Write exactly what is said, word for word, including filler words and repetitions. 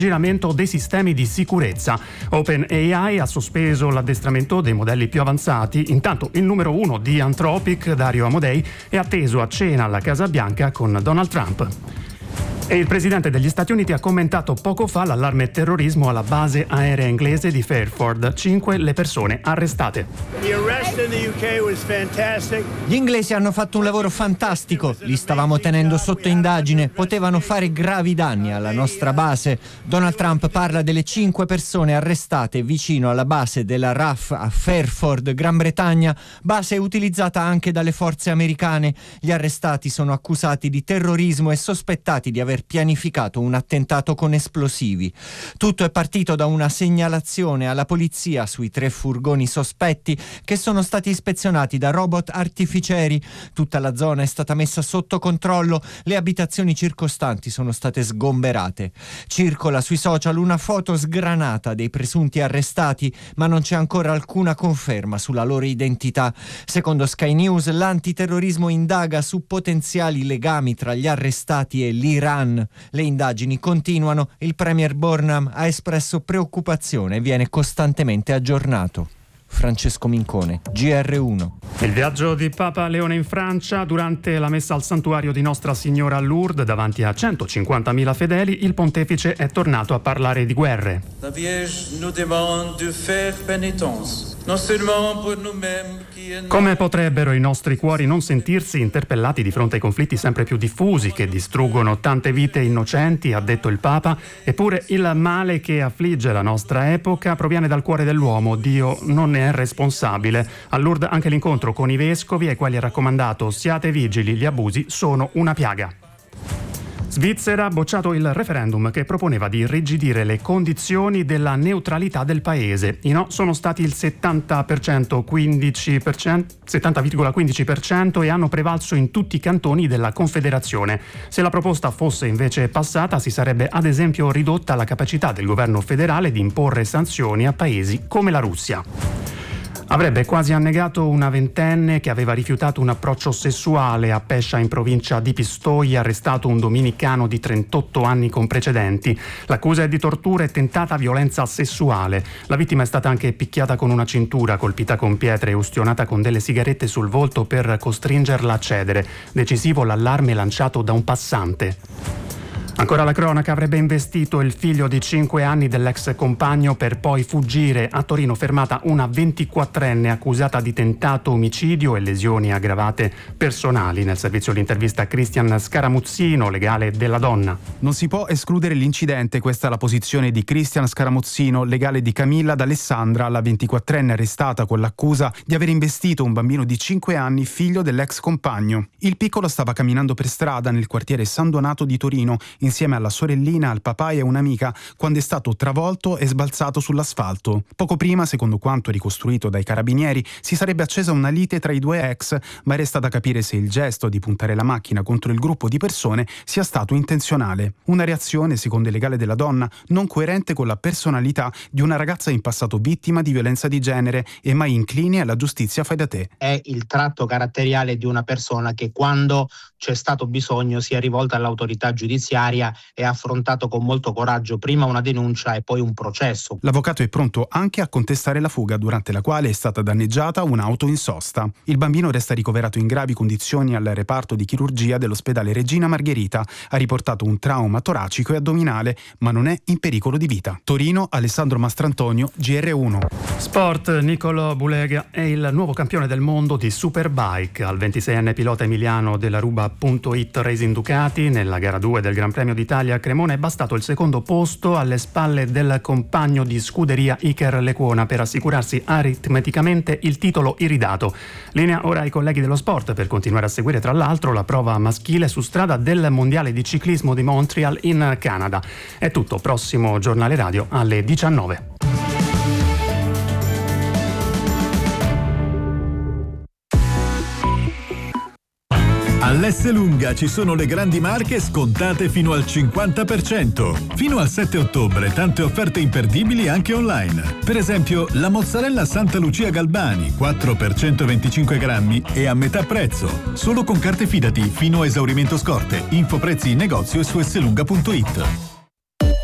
giramento dei sistemi di sicurezza. OpenAI ha sospeso l'addestramento dei modelli più avanzati, intanto il numero uno di Anthropic, Dario Amodei, è atteso a cena alla Casa Bianca con Donald Trump. E il presidente degli Stati Uniti ha commentato poco fa l'allarme terrorismo alla base aerea inglese di Fairford. Cinque le persone arrestate. Gli inglesi hanno fatto un lavoro fantastico, li stavamo tenendo sotto indagine, potevano fare gravi danni alla nostra base. Donald Trump parla delle cinque persone arrestate vicino alla base della R A F a Fairford, Gran Bretagna, base utilizzata anche dalle forze americane. Gli arrestati sono accusati di terrorismo e sospettati di aver pianificato un attentato con esplosivi. Tutto è partito da una segnalazione alla polizia sui tre furgoni sospetti che sono stati ispezionati da robot artificieri. Tutta la zona è stata messa sotto controllo, le abitazioni circostanti sono state sgomberate. Circola sui social una foto sgranata dei presunti arrestati, ma non c'è ancora alcuna conferma sulla loro identità. Secondo Sky News, l'antiterrorismo indaga su potenziali legami tra gli arrestati e l'Iran. Le indagini continuano, il premier Burnham ha espresso preoccupazione e viene costantemente aggiornato. Francesco Mincone, G R uno. Il viaggio di Papa Leone in Francia. Durante la messa al santuario di Nostra Signora a Lourdes davanti a centocinquantamila fedeli, il pontefice è tornato a parlare di guerre. La Vierge nous demande de faire pénitence. Come potrebbero i nostri cuori non sentirsi interpellati di fronte ai conflitti sempre più diffusi che distruggono tante vite innocenti, ha detto il Papa. Eppure il male che affligge la nostra epoca proviene dal cuore dell'uomo. Dio non ne è responsabile. A Lourdes anche l'incontro con i vescovi ai quali ha raccomandato: siate vigili, gli abusi sono una piaga. Svizzera ha bocciato il referendum che proponeva di irrigidire le condizioni della neutralità del paese. I no sono stati il settanta per cento, quindici per cento, settanta virgola quindici per cento e hanno prevalso in tutti i cantoni della Confederazione. Se la proposta fosse invece passata, si sarebbe ad esempio ridotta la capacità del governo federale di imporre sanzioni a paesi come la Russia. Avrebbe quasi annegato una ventenne che aveva rifiutato un approccio sessuale a Pescia, in provincia di Pistoia, arrestato un dominicano di trentotto anni con precedenti. L'accusa è di tortura e tentata violenza sessuale. La vittima è stata anche picchiata con una cintura, colpita con pietre e ustionata con delle sigarette sul volto per costringerla a cedere. Decisivo l'allarme lanciato da un passante. Ancora la cronaca: avrebbe investito il figlio di cinque anni dell'ex compagno per poi fuggire. A Torino fermata una ventiquattrenne accusata di tentato omicidio e lesioni aggravate personali. Nel servizio di intervista Cristian Scaramuzzino, legale della donna. Non si può escludere l'incidente, questa è la posizione di Cristian Scaramuzzino, legale di Camilla D'Alessandra, la ventiquattrenne arrestata con l'accusa di aver investito un bambino di cinque anni, figlio dell'ex compagno. Il piccolo stava camminando per strada nel quartiere San Donato di Torino, insieme alla sorellina, al papà e a un'amica, quando è stato travolto e sbalzato sull'asfalto. Poco prima, secondo quanto ricostruito dai carabinieri, si sarebbe accesa una lite tra i due ex, ma resta da capire se il gesto di puntare la macchina contro il gruppo di persone sia stato intenzionale. Una reazione, secondo il legale della donna, non coerente con la personalità di una ragazza in passato vittima di violenza di genere e mai incline alla giustizia fai da te. È il tratto caratteriale di una persona che, quando c'è stato bisogno, si è rivolta all'autorità giudiziaria e ha affrontato con molto coraggio prima una denuncia e poi un processo. L'avvocato è pronto anche a contestare la fuga, durante la quale è stata danneggiata un'auto in sosta. Il bambino resta ricoverato in gravi condizioni al reparto di chirurgia dell'ospedale Regina Margherita. Ha riportato un trauma toracico e addominale, ma non è in pericolo di vita. Torino, Alessandro Mastrantonio, G R uno. Sport: Niccolò Bulega è il nuovo campione del mondo di Superbike. Al ventiseienne pilota emiliano della Ruba.it Racing Ducati, nella gara due del Gran Premio d'Italia a Cremona è bastato il secondo posto alle spalle del compagno di scuderia Iker Lecuona per assicurarsi aritmeticamente il titolo iridato. Linea ora ai colleghi dello sport per continuare a seguire tra l'altro la prova maschile su strada del Mondiale di ciclismo di Montreal in Canada. È tutto, prossimo giornale radio alle diciannove. All'Esselunga ci sono le grandi marche scontate fino al cinquanta per cento. Fino al sette ottobre tante offerte imperdibili anche online. Per esempio la mozzarella Santa Lucia Galbani quattro per centoventicinque grammi e a metà prezzo. Solo con carte Fidati fino a esaurimento scorte. Info prezzi in negozio e su esselunga punto it.